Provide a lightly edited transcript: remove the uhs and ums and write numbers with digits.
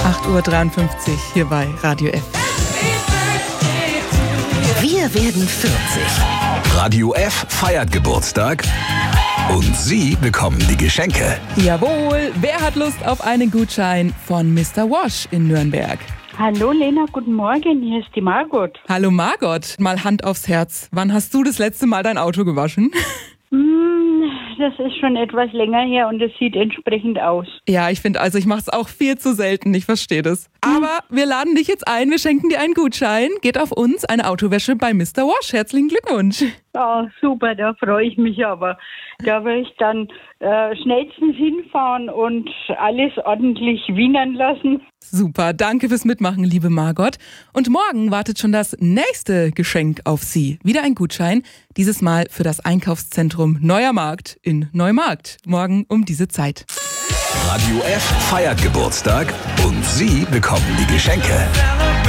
8:53 Uhr hier bei Radio F. Wir werden 40. Radio F feiert Geburtstag und Sie bekommen die Geschenke. Jawohl, wer hat Lust auf einen Gutschein von Mr. Wash in Nürnberg? Hallo Lena, guten Morgen, hier ist die Margot. Hallo Margot, mal Hand aufs Herz. Wann hast du das letzte Mal dein Auto gewaschen? Das ist schon etwas länger her und es sieht entsprechend aus. Ja, ich finde, ich mache es auch viel zu selten, ich verstehe das. Aber wir laden dich jetzt ein, wir schenken dir einen Gutschein. Geht auf uns, eine Autowäsche bei Mr. Wash. Herzlichen Glückwunsch. Oh, super, da freue ich mich aber. Da will ich dann schnellstens hinfahren und alles ordentlich wienern lassen. Super, danke fürs Mitmachen, liebe Margot. Und morgen wartet schon das nächste Geschenk auf Sie. Wieder ein Gutschein, dieses Mal für das Einkaufszentrum Neuer Markt in Neumarkt. Morgen um diese Zeit. Radio F feiert Geburtstag und Sie bekommen die Geschenke.